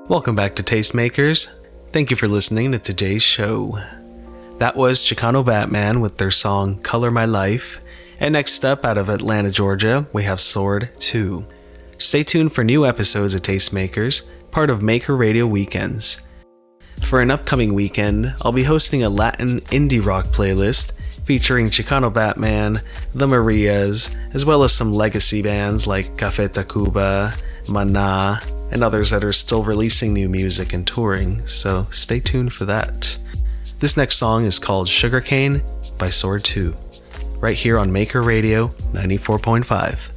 Welcome back to Tastemakers. Thank you for listening to today's show. That was Chicano Batman with their song Color My Life. And next up, out of Atlanta, Georgia, we have Sword 2. Stay tuned for new episodes of Tastemakers, part of Maker Radio Weekends. For an upcoming weekend, I'll be hosting a Latin indie rock playlist featuring Chicano Batman, The Marias, as well as some legacy bands like Café Tacuba, Maná, and others that are still releasing new music and touring, so stay tuned for that. This next song is called Sugarcane by Sword 2, right here on Maker Radio 94.5.